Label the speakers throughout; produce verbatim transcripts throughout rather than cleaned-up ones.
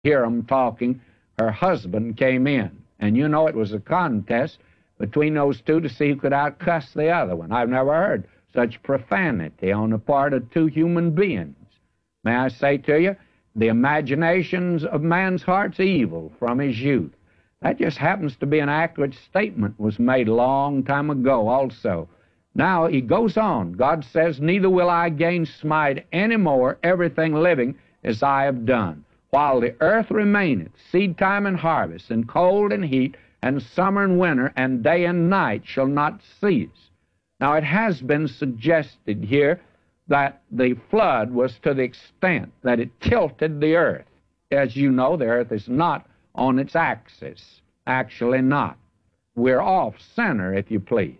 Speaker 1: hear them talking, her husband came in. And you know it was a contest between those two to see who could outcuss the other one. I've never heard such profanity on the part of two human beings. May I say to you, the imaginations of man's heart's evil from his youth. That just happens to be an accurate statement, was made a long time ago also. Now he goes on. God says, neither will I again smite any more everything living as I have done. While the earth remaineth, seed time and harvest, and cold and heat, and summer and winter, and day and night shall not cease. Now it has been suggested here that the flood was to the extent that it tilted the earth. As you know, the earth is not on its axis, actually not. We're off center, if you please.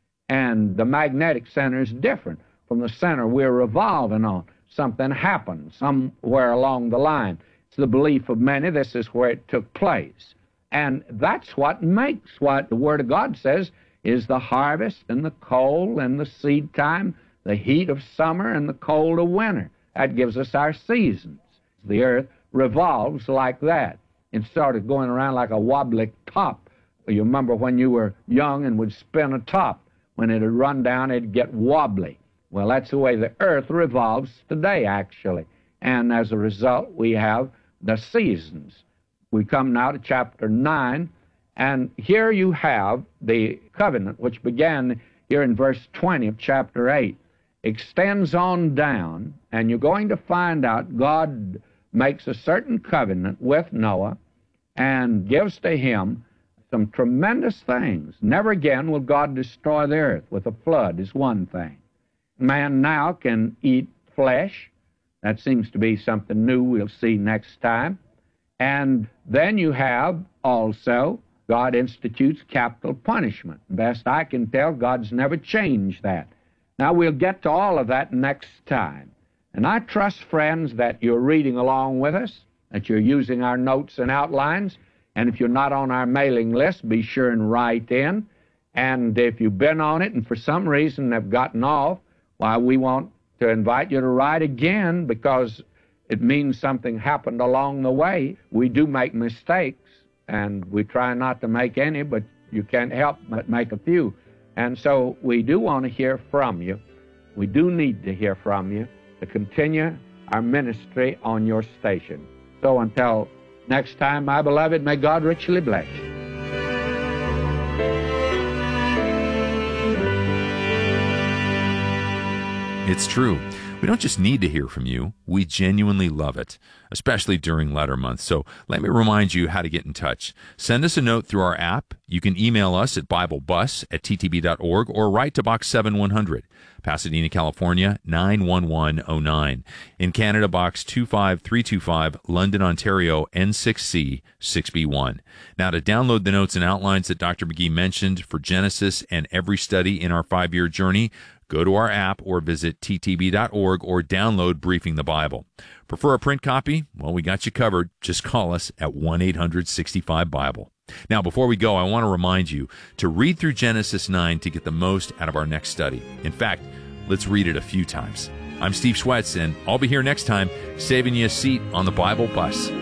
Speaker 1: And the magnetic center is different from the center we're revolving on. Something happened somewhere along the line. It's the belief of many this is where it took place. And that's what makes what the Word of God says is the harvest and the cold and the seed time, the heat of summer and the cold of winter. That gives us our seasons. The earth revolves like that. It started going around like a wobbly top. You remember when you were young and would spin a top. When it would run down, it'd get wobbly. Well, that's the way the earth revolves today, actually. And as a result, we have the seasons. We come now to chapter nine, and here you have the covenant, which began here in verse twenty of chapter eight, extends on down, and you're going to find out God makes a certain covenant with Noah and gives to him some tremendous things. Never again will God destroy the earth with a flood, is one thing. Man now can eat flesh. That seems to be something new we'll see next time. And then you have also, God institutes capital punishment. Best I can tell, God's never changed that. Now, we'll get to all of that next time. And I trust, friends, that you're reading along with us, that you're using our notes and outlines. And if you're not on our mailing list, be sure and write in. And if you've been on it and for some reason have gotten off, why, we want to invite you to write again, because it means something happened along the way. We do make mistakes, and we try not to make any, but you can't help but make a few. And so we do want to hear from you. We do need to hear from you to continue our ministry on your station. So until next time, my beloved, may God richly bless you.
Speaker 2: It's true. We don't just need to hear from you. We genuinely love it, especially during letter month. So let me remind you how to get in touch. Send us a note through our app. You can email us at biblebus at t t b dot org or write to Box seven one hundred, Pasadena, California, nine one one oh nine. In Canada, Box two five three two five, London, Ontario, N six C six B one. Now, to download the notes and outlines that Doctor McGee mentioned for Genesis and every study in our five-year journey, go to our app or visit t t b dot org or download Briefing the Bible. Prefer a print copy? Well, we got you covered. Just call us at one eight hundred sixty-five Bible. Now, before we go, I want to remind you to read through Genesis nine to get the most out of our next study. In fact, let's read it a few times. I'm Steve Schwetz, and I'll be here next time, saving you a seat on the Bible bus.